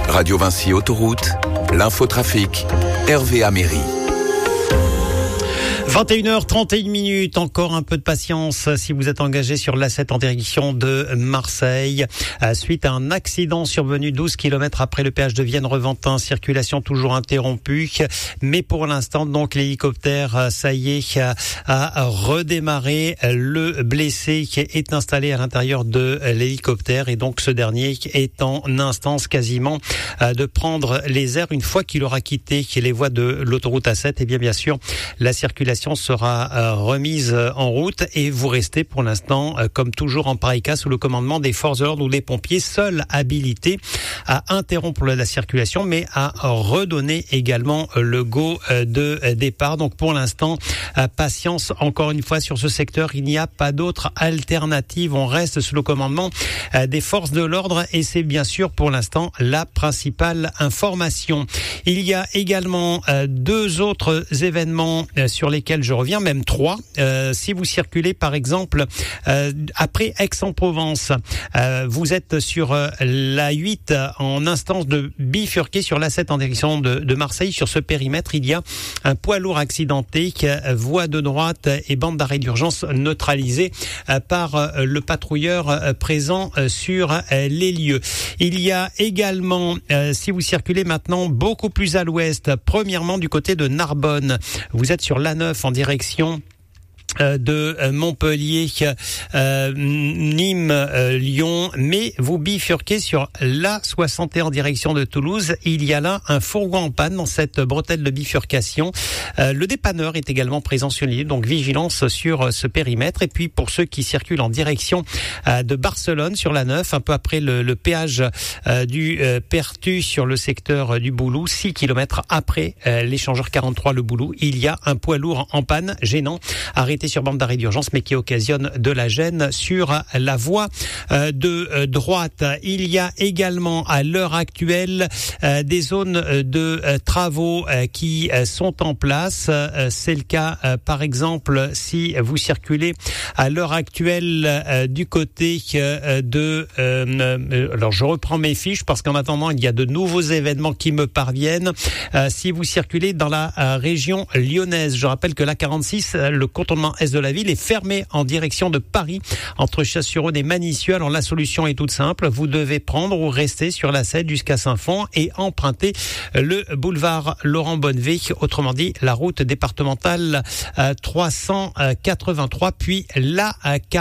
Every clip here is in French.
Radio Vinci Autoroute, l'infotrafic, Hervé Améry. 21h31, encore un peu de patience si vous êtes engagé sur l'A7 en direction de Marseille. Suite à un accident survenu 12 km après le péage de Vienne-Reventin, circulation toujours interrompue. Mais pour l'instant, donc l'hélicoptère, ça y est, a redémarré. Le blessé est installé à l'intérieur de l'hélicoptère et donc ce dernier est en instance quasiment de prendre les airs une fois qu'il aura quitté les voies de l'autoroute A7. Et bien sûr, la circulation sera remise en route et vous restez pour l'instant, comme toujours en pareil cas, sous le commandement des forces de l'ordre ou des pompiers, seuls habilités à interrompre la circulation, mais à redonner également le go de départ. Donc pour l'instant, patience encore une fois sur ce secteur, il n'y a pas d'autre alternative. On reste sous le commandement des forces de l'ordre et c'est bien sûr pour l'instant la principale information. Il y a également deux autres événements sur lesquels je reviens, même trois. Si vous circulez par exemple après Aix-en-Provence, vous êtes sur la 8 en instance de bifurquer sur l'A7 en direction de Marseille. Sur ce périmètre, il y a un poids lourd accidenté, voie de droite et bande d'arrêt d'urgence neutralisée par le patrouilleur présent sur les lieux. Il y a également, si vous circulez maintenant beaucoup plus à l'ouest, premièrement du côté de Narbonne, vous êtes sur l'A9 en direction de Montpellier, Nîmes, Lyon, mais vous bifurquez sur l'A61 en direction de Toulouse. Il y a là un fourgon en panne dans cette bretelle de bifurcation. Le dépanneur est également présent sur l'île, donc vigilance sur ce périmètre. Et puis pour ceux qui circulent en direction de Barcelone sur la 9, un peu après le péage du Pertus sur le secteur du Boulou, 6 km après l'échangeur 43 le Boulou, il y a un poids lourd en panne gênant arrêté sur bande d'arrêt d'urgence, mais qui occasionne de la gêne sur la voie de droite. Il y a également à l'heure actuelle des zones de travaux qui sont en place. C'est le cas, par exemple, si vous circulez à l'heure actuelle du côté de... alors, je reprends mes fiches parce qu'en attendant, il y a de nouveaux événements qui me parviennent. Si vous circulez dans la région lyonnaise, je rappelle que la 46, le contournement est de la ville est fermé en direction de Paris entre Chasse-sur-Rhône et Manicieux. Alors la solution est toute simple, vous devez prendre ou rester sur la 7 jusqu'à Saint-Fond et emprunter le boulevard Laurent Bonnevé, autrement dit la route départementale 383 puis la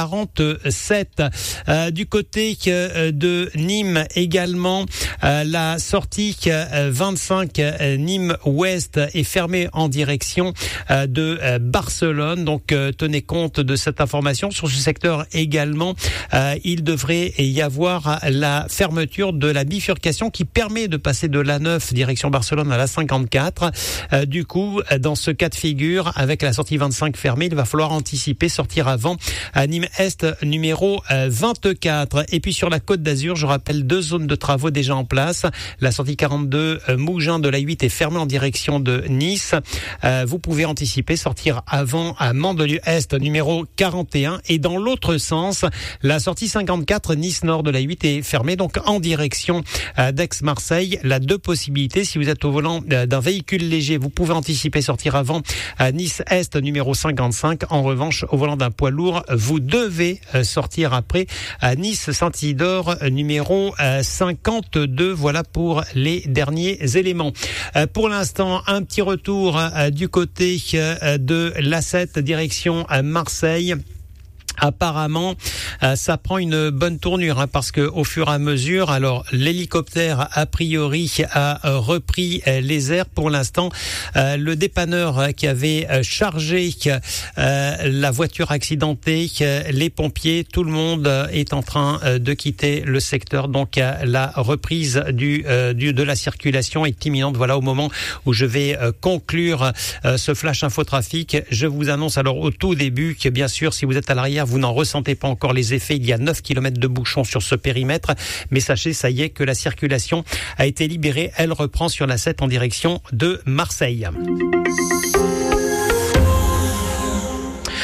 47. Du côté de Nîmes également, la sortie 25 Nîmes Ouest est fermée en direction de Barcelone. Donc tenez compte de cette information. Sur ce secteur également, il devrait y avoir la fermeture de la bifurcation qui permet de passer de l'A9 direction Barcelone à la 54. Du coup, dans ce cas de figure, avec la sortie 25 fermée, il va falloir anticiper, sortir avant à Nîmes Est numéro 24. Et puis sur la Côte d'Azur, je rappelle deux zones de travaux déjà en place. La sortie 42 Mougins de la 8 est fermée en direction de Nice. Vous pouvez anticiper, sortir avant à Mandelieu Est numéro 41 et dans l'autre sens, la sortie 54 Nice Nord de la 8 est fermée donc en direction d'Aix-Marseille. La deux possibilités, si vous êtes au volant d'un véhicule léger, vous pouvez anticiper sortir avant à Nice Est numéro 55. En revanche, au volant d'un poids lourd, vous devez sortir après à Nice Saint-Isidore numéro 52. Voilà pour les derniers éléments. Pour l'instant, un petit retour du côté de l'A7 direction Marseille. Apparemment, ça prend une bonne tournure parce que au fur et à mesure, alors l'hélicoptère a priori a repris les airs. Pour l'instant, le dépanneur qui avait chargé la voiture accidentée, les pompiers, tout le monde est en train de quitter le secteur. Donc la reprise de la circulation est imminente. Voilà, au moment où je vais conclure ce flash infotrafic, je vous annonce alors au tout début que bien sûr, si vous êtes à l'arrière, vous n'en ressentez pas encore les effets. Il y a 9 km de bouchons sur ce périmètre. Mais sachez, ça y est, que la circulation a été libérée. Elle reprend sur la 7 en direction de Marseille.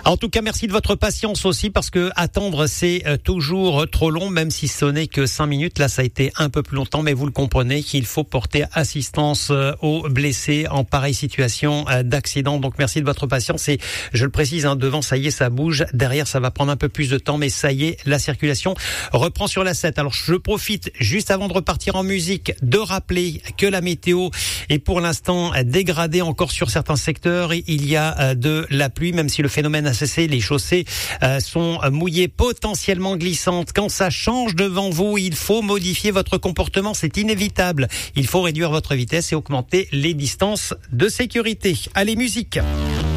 En tout cas, merci de votre patience aussi parce que attendre c'est toujours trop long, même si ce n'est que 5 minutes. Là, ça a été un peu plus longtemps, mais vous le comprenez qu'il faut porter assistance aux blessés en pareille situation d'accident. Donc merci de votre patience et je le précise, devant ça y est, ça bouge. Derrière, ça va prendre un peu plus de temps, mais ça y est, la circulation reprend sur la 7. Alors je profite juste avant de repartir en musique de rappeler que la météo est pour l'instant dégradée encore sur certains secteurs. Il y a de la pluie, même si le phénomène a cessé. Les chaussées sont mouillées, potentiellement glissantes. Quand ça change devant vous, il faut modifier votre comportement, c'est inévitable. Il faut réduire votre vitesse et augmenter les distances de sécurité. Allez, musique.